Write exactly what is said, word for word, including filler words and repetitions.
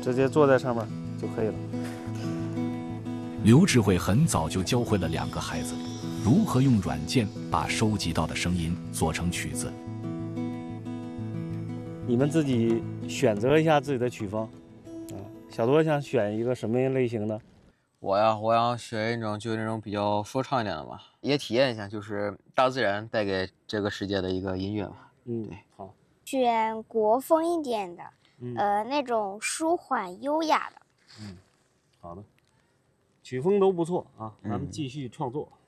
直接坐在上面就可以了。 刘智慧很早就教会了两个孩子如何用软件把收集到的声音做成曲子。 你们自己选择一下自己的曲风，啊，小多想选一个什么类型的？ 我呀，我想选一种就是那种比较说唱一点的嘛，也体验一下就是大自然带给这个世界的一个音乐嘛。 嗯， 对， 好， 选国风一点的， 嗯、 呃，那种舒缓优雅的。 嗯，好的，曲风都不错啊，咱们继续创作。嗯